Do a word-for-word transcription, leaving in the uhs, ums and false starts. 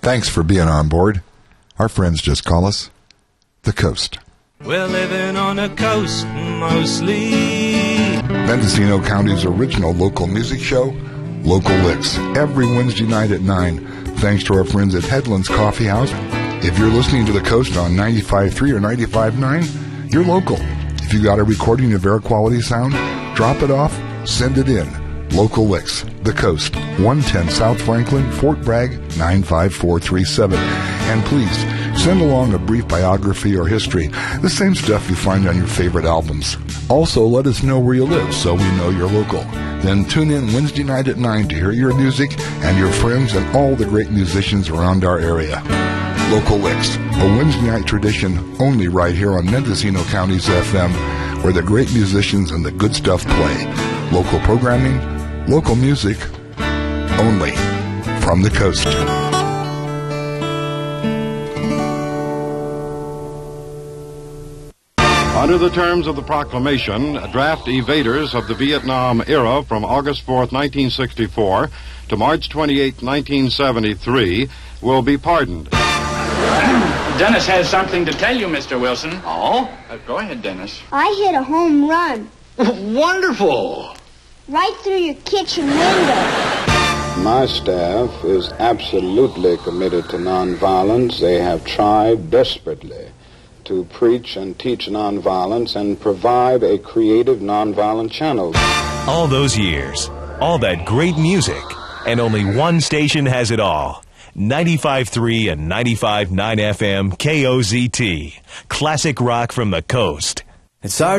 Thanks for being on board. Our friends just call us the Coast. We're living on the coast mostly. Mendocino County's original local music show, Local Licks, every Wednesday night at nine. Thanks to our friends at Headlands Coffee House. If you're listening to the Coast on ninety-five point three or ninety-five point nine, you're local. If you got a recording of air quality sound, drop it off, send it in. Local Licks, the Coast, one ten South Franklin, Fort Bragg, nine five four three seven. And please, send along a brief biography or history, the same stuff you find on your favorite albums. Also, let us know where you live so we know you're local. Then tune in Wednesday night at nine to hear your music and your friends and all the great musicians around our area. Local Licks, a Wednesday night tradition only right here on Mendocino County's F M, where the great musicians and the good stuff play. Local programming, local music, only from the Coast. Under the terms of the proclamation, draft evaders of the Vietnam era from August fourth, nineteen sixty-four to March twenty-eighth, nineteen seventy-three will be pardoned. Dennis has something to tell you, Mister Wilson. Oh? Uh, go ahead, Dennis. I hit a home run. Wonderful. Right through your kitchen window. My staff is absolutely committed to nonviolence. They have tried desperately to preach and teach nonviolence and provide a creative nonviolent channel. All those years, all that great music, and only one station has it all. ninety-five point three and ninety-five point nine F M K O Z T. Classic rock from the Coast. It's our